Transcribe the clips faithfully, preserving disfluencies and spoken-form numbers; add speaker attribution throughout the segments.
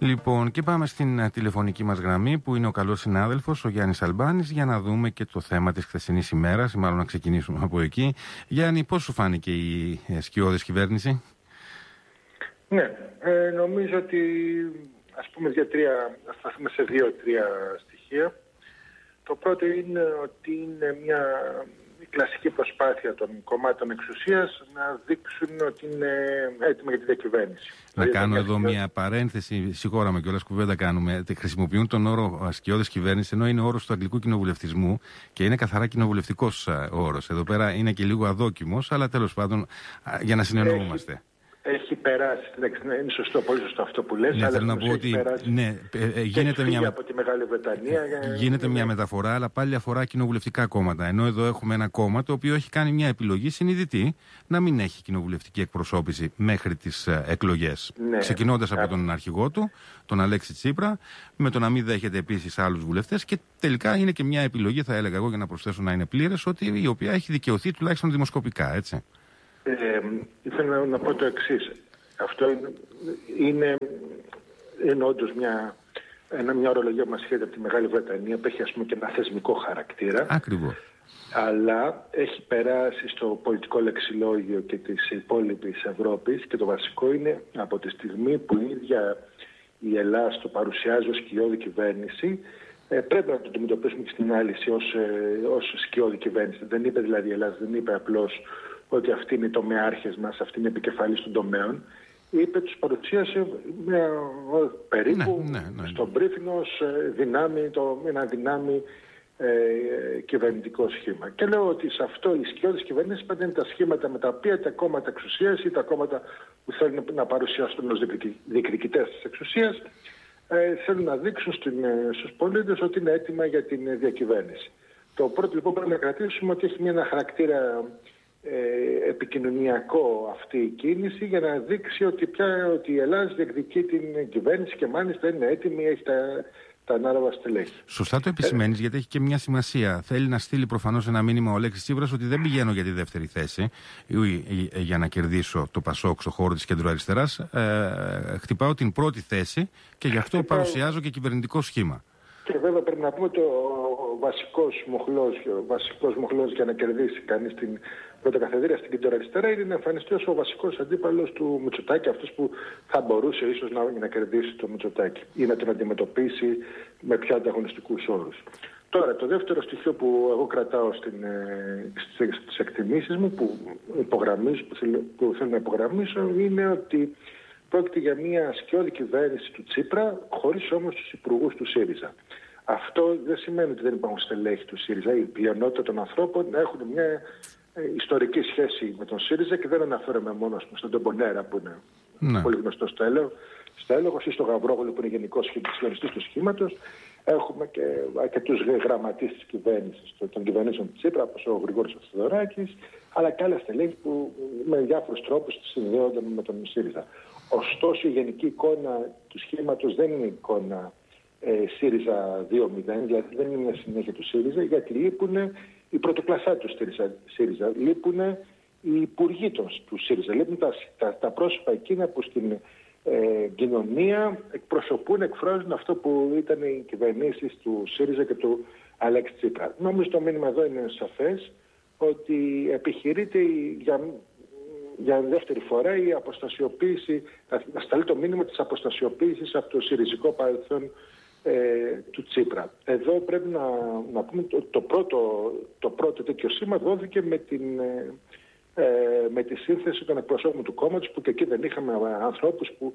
Speaker 1: Λοιπόν, και πάμε στην τηλεφωνική μας γραμμή που είναι ο καλός συνάδελφος, ο Γιάννης Αλμπάνης, για να δούμε και το θέμα της χθεσινής ημέρας, ή μάλλον να ξεκινήσουμε από εκεί. Γιάννη, πώς σου φάνηκε η σκιώδης κυβέρνηση?
Speaker 2: Ναι, ε, νομίζω ότι ας πούμε για τρία, ας σταθούμε σε δύο-τρία στοιχεία. Το πρώτο είναι ότι είναι μια κλασική προσπάθεια των κομμάτων εξουσίας να δείξουν ότι είναι έτοιμοι για τη διακυβέρνηση.
Speaker 1: Να κάνω εδώ μια παρένθεση, συγχώραμε κιόλας, κουβέντα κάνουμε. Χρησιμοποιούν τον όρο σκιώδης κυβέρνηση, ενώ είναι όρος του αγγλικού κοινοβουλευτισμού και είναι καθαρά κοινοβουλευτικός όρος. Εδώ πέρα είναι και λίγο αδόκιμος, αλλά τέλος πάντων για να συνεννοούμαστε.
Speaker 2: Έχει... Έχει περάσει, είναι σωστό, πολύ σωστό αυτό που λες,
Speaker 1: ναι,
Speaker 2: αλλά
Speaker 1: θέλω να πω ότι ναι, ε, γίνεται μια,
Speaker 2: από τη Μεγάλη Βρετανία,
Speaker 1: γίνεται
Speaker 2: είναι...
Speaker 1: μια μεταφορά, αλλά πάλι αφορά κοινοβουλευτικά κόμματα. Ενώ εδώ έχουμε ένα κόμμα το οποίο έχει κάνει μια επιλογή συνειδητή να μην έχει κοινοβουλευτική εκπροσώπηση μέχρι τις εκλογές. Ναι. Ξεκινώντας από τον αρχηγό του, τον Αλέξη Τσίπρα, με το να μην δέχεται επίσης άλλους βουλευτές, και τελικά είναι και μια επιλογή, θα έλεγα εγώ, για να προσθέσω να είναι πλήρες, ότι η οποία έχει δικαιωθεί τουλάχιστον δημοσκοπικά, έτσι.
Speaker 2: Ε, ήθελα να, να πω το εξής. Αυτό είναι, είναι, είναι όντως μια, ένα, μια ορολογία που μας σχέδεται από τη Μεγάλη Βρετανία, που έχει ας πούμε και ένα θεσμικό χαρακτήρα.
Speaker 1: Ακριβώς.
Speaker 2: Αλλά έχει περάσει στο πολιτικό λεξιλόγιο και της υπόλοιπης Ευρώπης, και το βασικό είναι από τη στιγμή που η ίδια η Ελλάδα το παρουσιάζει ως σκιώδη κυβέρνηση, ε, πρέπει να το αντιμετωπίσουμε και στην άλυση ως, ε, ως σκιώδη κυβέρνηση. Δεν είπε δηλαδή η Ελλάδα, δεν είπε απλώς ότι αυτοί είναι οι τομεάρχες μας, αυτοί είναι οι επικεφαλής των τομέων. Είπε, τους παρουσίασε με, περίπου
Speaker 1: ναι, ναι, ναι.
Speaker 2: στον briefing ως δυνάμει, το, ένα δυνάμει ε, κυβερνητικό σχήμα. Και λέω ότι σε αυτό οι σκιώδεις κυβερνήσεις είναι τα σχήματα με τα οποία τα κόμματα εξουσίας ή τα κόμματα που θέλουν να παρουσιάσουν ως διεκδικητές της εξουσίας ε, θέλουν να δείξουν στους πολίτες ότι είναι έτοιμα για την διακυβέρνηση. Το πρώτο λοιπόν πρέπει να κρατήσουμε ότι έχει ένα χαρακτήρα Ε, επικοινωνιακό αυτή η κίνηση, για να δείξει ότι, πια, ότι η Ελλάδα διεκδικεί την κυβέρνηση και μάλιστα είναι έτοιμη, έχει τα, τα ανάλογα στελέχη.
Speaker 1: Σωστά το επισημαίνεις, ε, γιατί έχει και μια σημασία. Θέλει να στείλει προφανώς ένα μήνυμα ο Αλέξης Τσίπρας ότι δεν πηγαίνω για τη δεύτερη θέση ή, ή, ή, για να κερδίσω το Πασόκ στο χώρο της κεντροαριστεράς. Ε, χτυπάω την πρώτη θέση και γι' αυτό Χτυπάω... παρουσιάζω και κυβερνητικό σχήμα. Και
Speaker 2: βέβαια πρέπει να πούμε ότι ο βασικός μοχλός, ο βασικός μοχλός για να κερδίσει κανείς την πρωτοκαθεδρία στην κεντροαριστερά είναι να εμφανιστεί ως ο βασικός αντίπαλος του Μητσοτάκη, αυτός που θα μπορούσε ίσως να, να κερδίσει το Μητσοτάκη ή να τον αντιμετωπίσει με πιο ανταγωνιστικούς όρους. Τώρα, το δεύτερο στοιχείο που εγώ κρατάω στην, ε, στις, στις εκτιμήσεις μου, που, υπογραμμίζω, που, θέλω, που θέλω να υπογραμμίσω, είναι ότι πρόκειται για μια σκιώδη κυβέρνηση του Τσίπρα, χωρίς όμως τους υπουργούς του ΣΥΡΙΖΑ. Αυτό δεν σημαίνει ότι δεν υπάρχουν στελέχη του ΣΥΡΙΖΑ. Η πλειονότητα των ανθρώπων έχουν μια ε, ιστορική σχέση με τον ΣΥΡΙΖΑ, και δεν αναφέρομαι μόνο στον Ντομπονέρα που είναι ναι. πολύ γνωστό στο έλογος, ή στο Γαβρόγλου που είναι γενικός συλλογιστής του σχήματος. Έχουμε και αρκετούς γραμματείς της κυβέρνησης, των κυβερνήσεων του Τσίπρα, όπως ο Γρηγόρης Θεοδωράκης, αλλά και άλλα στελέχη που με διάφορους τρόπους συνδέονται με τον ΣΥΡΙΖΑ. Ωστόσο, η γενική εικόνα του σχήματος δεν είναι εικόνα ε, ΣΥΡΙΖΑ δύο μηδέν, δηλαδή δεν είναι μια συνέχεια του ΣΥΡΙΖΑ, γιατί λείπουν οι πρωτοκλασσά του ΣΥΡΙΖΑ, λείπουν οι υπουργοί του ΣΥΡΙΖΑ, λείπουν τα, τα, τα πρόσωπα εκείνα που στην ε, κοινωνία εκπροσωπούν, εκφράζουν αυτό που ήταν οι κυβερνήσεις του ΣΥΡΙΖΑ και του Αλέξη Τσίπρα. Νομίζω το μήνυμα εδώ είναι σαφές, ότι επιχειρείται για, για δεύτερη φορά η αποστασιοποίηση, να σταλεί το μήνυμα της αποστασιοποίησης από το συριζικό παρελθόν ε, του Τσίπρα. Εδώ πρέπει να, να πούμε ότι το πρώτο, το πρώτο τέτοιο σήμα δόθηκε με, την, ε, με τη σύνθεση των εκπροσώπων του κόμματος, που και εκεί δεν είχαμε ανθρώπους που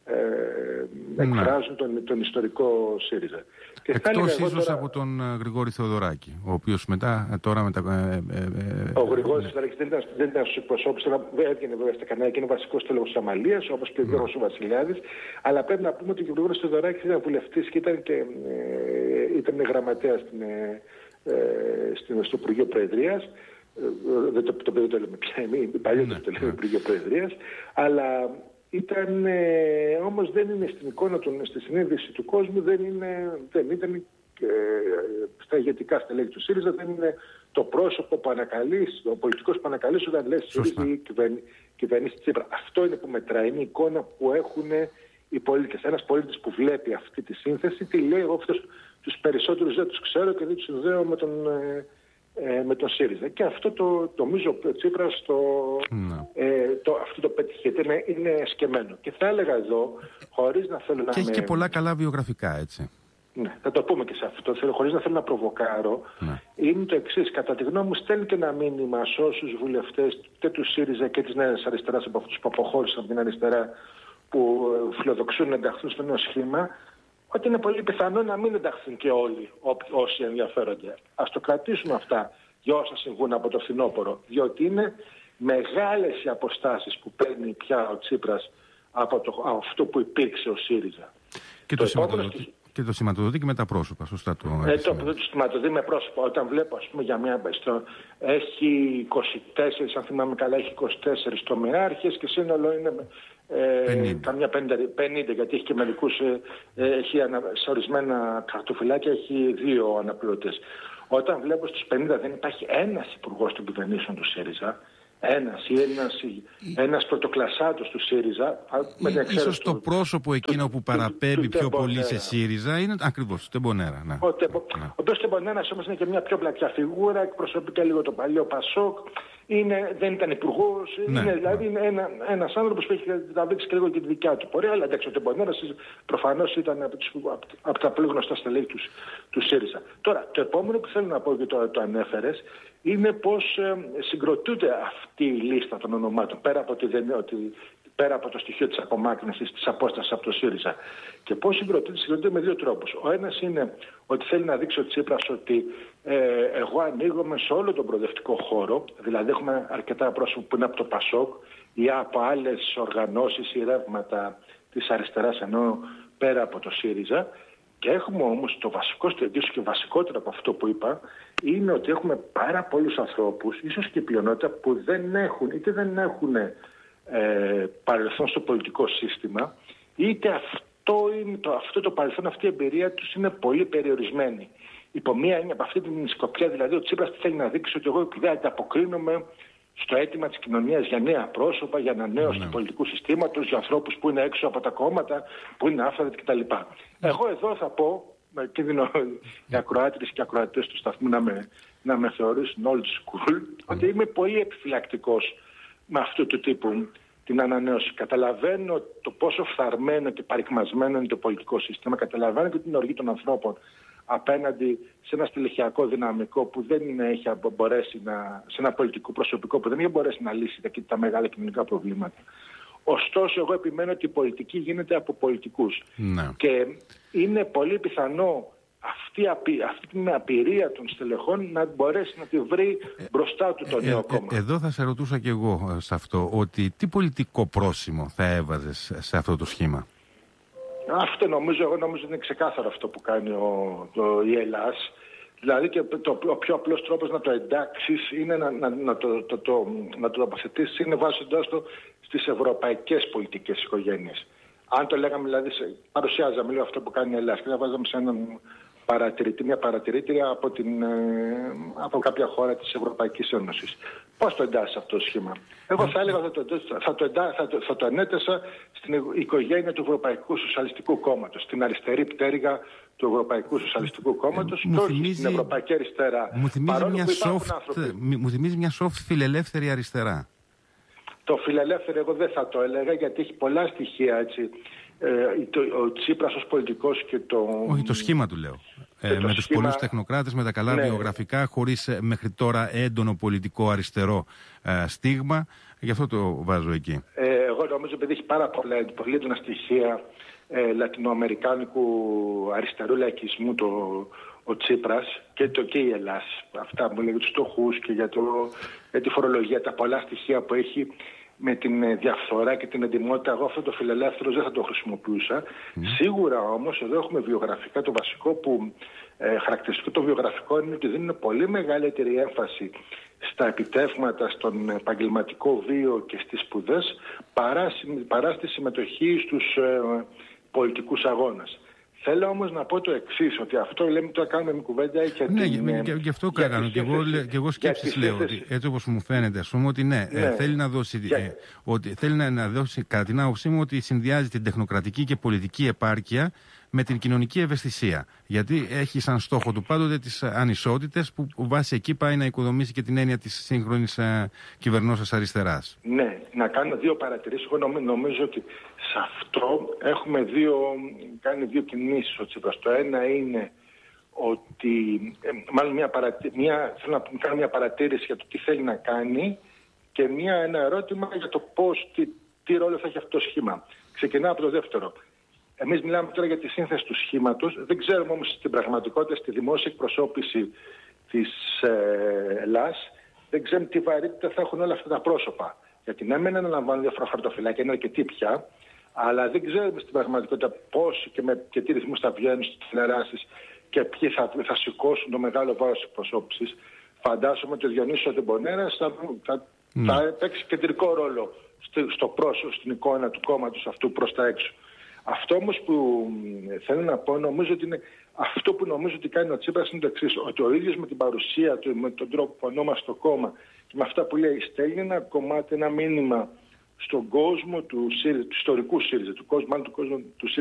Speaker 2: ε, εκφράζουν τον, τον ιστορικό ΣΥΡΙΖΑ.
Speaker 1: Εκτός ίσως τώρα από τον uh, Γρηγόρη Θεοδωράκη, ο οποίος μετά, τώρα μετά... Ε, ε, ε,
Speaker 2: ο Γρηγόρης Θεοδωράκης δεν ήταν, δεν ήταν στους εκπροσώπους, δεν έβγαινε βέβαια στα κανάλια και είναι βασικός τέλος της Αμαλίας, όπως και ο Γιώργος Βασιλιάδης, αλλά πρέπει να πούμε ότι ο Γρηγόρης Θεοδωράκης ήταν βουλευτής και ήταν, και, ε, ήταν γραμματέας στην, ε, στην, στο Υπουργείο Προεδρίας. Δεν το, το, το, το λέμε πια εμείς, παλιότερα το λέμε Υπουργείο Προεδρίας, αλλά... Ήταν, ε, όμως δεν είναι στην εικόνα του, στη συνείδηση του κόσμου, δεν, είναι, δεν ήταν ε, στα ηγετικά στελέχη του ΣΥΡΙΖΑ, δεν είναι το πρόσωπο που ανακαλείς, ο πολιτικός που ανακαλείς όταν λες ΣΥΡΙΖΑ ή κυβερνήσεις Τσίπρα. Αυτό είναι που μετράει, είναι η εικόνα που έχουν οι πολίτες. Ένας πολίτης που βλέπει αυτή τη σύνθεση, τι λέει, εγώ αυτούς τους περισσότερους δεν τους ξέρω και δεν τους συνδέω με τον, ε, με τον ΣΥΡΙΖΑ. Και αυτό το νομίζω ο Τσίπρας το, ε, το, αυτό το πέτυχε, είναι, είναι σκεμμένο. Και θα έλεγα εδώ, χωρίς να θέλω να
Speaker 1: και έχει
Speaker 2: με...
Speaker 1: και πολλά καλά βιογραφικά, έτσι.
Speaker 2: Ναι, θα το πούμε και σε αυτό. Θέλω, χωρίς να θέλω να προβοκάρω, ναι. Είναι το εξής. Κατά τη γνώμη μου, στέλνει και ένα μήνυμα σε όσους βουλευτές και του ΣΥΡΙΖΑ και της Νέας Αριστεράς, από αυτούς που αποχώρησαν από την αριστερά, που φιλοδοξούν να ενταχθούν στο νέο σχήμα, ότι είναι πολύ πιθανό να μην ενταχθούν και όλοι όσοι ενδιαφέρονται. Ας το κρατήσουμε αυτά για όσα συμβούν από το φθινόπωρο, διότι είναι μεγάλες οι αποστάσεις που παίρνει πια ο Τσίπρας από το, αυτό που υπήρξε ο ΣΥΡΙΖΑ.
Speaker 1: Και το, το σηματοδότη, και το σηματοδότη και με τα πρόσωπα, σωστά το
Speaker 2: ε, το, το σηματοδότη με πρόσωπα, όταν βλέπω, ας πούμε, για μια στο, έχει είκοσι τέσσερα, αν θυμάμαι καλά, έχει είκοσι τέσσερα τομεάρχες και σύνολο είναι ε, καμιά πενήντα, γιατί έχει και μερικούς, ε, ε, έχει ανα, σε ορισμένα χαρτοφυλάκια έχει δύο αναπληρωτές. Όταν βλέπω στους πενήντα δεν υπάρχει ένας υπουργός των κυβερνήσεων του ΣΥΡΙΖΑ, ένας ή ένας, ένας πρωτοκλασσάτος του ΣΥΡΙΖΑ.
Speaker 1: Ίσως το πρόσωπο εκείνο που παραπέμπει πιο πολύ σε ΣΥΡΙΖΑ είναι ακριβώς, Τεμπονέρα. Ναι.
Speaker 2: Ο, τεμπο, ναι. ο οποίος Τεμπονέρας όμως είναι και μια πιο πλατιά φιγούρα, εκπροσωπεί και λίγο το παλιό Πασόκ, είναι, δεν ήταν υπουργός, ναι, είναι, δηλαδή ναι. είναι ένα, ένας άνθρωπος που έχει τραβήξει και λίγο και τη δικιά του πορεία, αλλά εντάξει ο Τεμπονέρας προφανώς ήταν από, τους, από, από τα πολύ γνωστά στελέχη του, του ΣΥΡΙΖΑ. Τώρα, το επόμενο που θέλω να πω και το, το ανέφερες, είναι πως ε, συγκροτούνται αυτή η λίστα των ονομάτων πέρα από, τη, ότι, πέρα από το στοιχείο της απομάκρυνσης, της απόστασης από το ΣΥΡΙΖΑ. Και πώς συγκροτούνται, συγκροτούνται με δύο τρόπους. Ο ένας είναι ότι θέλει να δείξει ο Τσίπρας ότι ε, εγώ ανοίγομαι σε όλο τον προοδευτικό χώρο, δηλαδή έχουμε αρκετά πρόσωπα που είναι από το ΠΑΣΟΚ ή από άλλες οργανώσεις ή ρεύματα της αριστεράς, ενώ πέρα από το ΣΥΡΙΖΑ. Και έχουμε όμως το βασικό, στο και βασικότερο από αυτό που είπα, είναι ότι έχουμε πάρα πολλούς ανθρώπους, ίσως και πλειονότητα, που δεν έχουν, είτε δεν έχουν ε, παρελθόν στο πολιτικό σύστημα, είτε αυτό, είναι το, αυτό το παρελθόν, αυτή η εμπειρία τους είναι πολύ περιορισμένη. Υπό μία έννοια, από αυτή την σκοπιά, δηλαδή, ο Τσίπρας θέλει να δείξει ότι εγώ δεν ανταποκρίνομαι στο αίτημα της κοινωνίας για νέα πρόσωπα, για ανανέωση ναι. του πολιτικού συστήματος, για ανθρώπους που είναι έξω από τα κόμματα, που είναι άφθαρτοι κτλ. Mm. Εγώ εδώ θα πω, με κίνδυνο οι ακροάτριες και ακροατές του σταθμού να με, να με θεωρήσουν old school, mm. ότι είμαι πολύ επιφυλακτικός με αυτού του τύπου την ανανέωση. Καταλαβαίνω το πόσο φθαρμένο και παρικμασμένο είναι το πολιτικό σύστημα, καταλαβαίνω και την οργή των ανθρώπων απέναντι σε ένα στελεχειακό δυναμικό που δεν έχει μπορέσει να, σε ένα πολιτικό προσωπικό που δεν έχει μπορέσει να λύσει τα, τα μεγάλα κοινωνικά προβλήματα. Ωστόσο, εγώ επιμένω ότι η πολιτική γίνεται από πολιτικούς. Ναι. Και είναι πολύ πιθανό αυτή, αυτή την απειρία των στελεχών να μπορέσει να τη βρει μπροστά του το νέο ε, κόμμα.
Speaker 1: Ε, εδώ θα σε ρωτούσα και εγώ σε αυτό, ότι τι πολιτικό πρόσημο θα έβαζες σε αυτό το σχήμα?
Speaker 2: Αυτό νομίζω, εγώ νομίζω είναι ξεκάθαρο αυτό που κάνει ο, το, η Ελλάς. Δηλαδή και το, ο πιο απλός τρόπος να το εντάξεις είναι να, να, να το, το, το, να το τοποθετήσεις είναι βάζοντας το στις ευρωπαϊκές πολιτικές οικογένειες. Αν το λέγαμε, δηλαδή, παρουσιάζαμε λίγο αυτό που κάνει η Ελλάς και θα βάζαμε σε έναν παρατηρητή, μια παρατηρήτρια από, την, από κάποια χώρα της Ευρωπαϊκής Ένωσης. Πώς το εντάσσεις αυτό το σχήμα? Εγώ θα έλεγα θα το, θα το, θα το, θα το ενέτεσα στην οικογένεια του Ευρωπαϊκού Σοσιαλιστικού Κόμματος, στην αριστερή πτέρυγα του Ευρωπαϊκού Σοσιαλιστικού Κόμματος,
Speaker 1: ε,
Speaker 2: και όχι στην Ευρωπαϊκή Αριστερά.
Speaker 1: Μου θυμίζει, μια soft, μου θυμίζει μια soft φιλελεύθερη αριστερά.
Speaker 2: Το φιλελεύθερο εγώ δεν θα το έλεγα, γιατί έχει πολλά στοιχεία, έτσι. Ε, το, ο Τσίπρας ως πολιτικός και το...
Speaker 1: Όχι, το σχήμα του λέω. Ε, με
Speaker 2: σχήμα...
Speaker 1: τους πολλούς τεχνοκράτες, με τα καλά ναι. βιογραφικά, χωρίς ε, μέχρι τώρα έντονο πολιτικό αριστερό ε, στίγμα. Γι' αυτό το βάζω εκεί.
Speaker 2: Ε, εγώ νομίζω επειδή έχει πάρα πολλά πολύ έντονα στοιχεία ε, λατινοαμερικάνικου αριστερού λαϊκισμού το, ο Τσίπρας και, το, και η Ελλάς. Αυτά που λέει για τους στοχούς και για, το, για τη φορολογία, τα πολλά στοιχεία που έχει με την διαφθορά και την εντιμότητα, εγώ αυτό το φιλελεύθερο δεν θα το χρησιμοποιούσα. Mm. Σίγουρα όμως εδώ έχουμε βιογραφικά, το βασικό που ε, χαρακτηριστικό το βιογραφικό είναι ότι δίνουν πολύ μεγαλύτερη έμφαση στα επιτεύγματα, στον επαγγελματικό βίο και στις σπουδές παρά, παρά στη συμμετοχή στους ε, πολιτικούς αγώνες. Θέλω όμως να πω το εξής, ότι αυτό λέμε τώρα κάνουμε μια κουβέντα για
Speaker 1: ναι,
Speaker 2: την...
Speaker 1: Ναι, και, και αυτό κάνω. Και εγώ, και εγώ σκέψεις λέω, ότι, έτσι όπως μου φαίνεται, ας πούμε, ότι ναι, ναι. Ε, θέλει να δώσει, για... ε, ότι, θέλει να, να δώσει, κατά την άποψή μου, ότι συνδυάζει την τεχνοκρατική και πολιτική επάρκεια με την κοινωνική ευαισθησία. Γιατί έχει σαν στόχο του πάντοτε τις ανισότητες που βάσει εκεί πάει να οικοδομήσει και την έννοια της σύγχρονης ε, κυβερνώσας αριστεράς.
Speaker 2: Ναι, να κάνω δύο παρατηρήσεις. Εγώ νομίζω, νομίζω ότι σε αυτό έχουμε δύο, κάνει δύο κινήσεις ο Τσίπρας. Το ένα είναι ότι, ε, μάλλον μια παρατη... μια, θέλω να κάνω μια παρατήρηση για το τι θέλει να κάνει και μια, ένα ερώτημα για το πώς, τι, τι ρόλο θα έχει αυτό το σχήμα. Ξεκινάω από το δεύτερο. Εμείς μιλάμε τώρα για τη σύνθεση του σχήματος. Δεν ξέρουμε όμως στην πραγματικότητα, στη δημόσια εκπροσώπηση της ε, ΕΛΑΣ, δεν ξέρουμε τι βαρύτητα θα έχουν όλα αυτά τα πρόσωπα. Γιατί ναι, μεν αναλαμβάνουν διάφορα χαρτοφυλάκια, είναι αρκετοί πια, αλλά δεν ξέρουμε στην πραγματικότητα πώς και με και τι ρυθμούς θα βγαίνουν στις τηλεοράσεις και ποιοι θα, θα σηκώσουν το μεγάλο βάρος της εκπροσώπησης. Φαντάζομαι ότι ο Διονύσης Τεμπονέρας θα, θα, mm. θα παίξει κεντρικό ρόλο στο, στο πρόσωπο, στην εικόνα του κόμματος αυτού προς τα έξω. Αυτό όμως που θέλω να πω, νομίζω ότι είναι αυτό που νομίζω ότι κάνει ο Τσίπρας είναι το εξής, ότι ο ίδιος με την παρουσία του, με τον τρόπο που ονόμασε το κόμμα και με αυτά που λέει, στέλνει ένα κομμάτι, ένα μήνυμα στον κόσμο του, ΣΥΡΙΖΑ, του ιστορικού ΣΥΡΙΖΑ, του κόσμου, μάλλον του κόσμου του ΣΥΡΙΖΑ.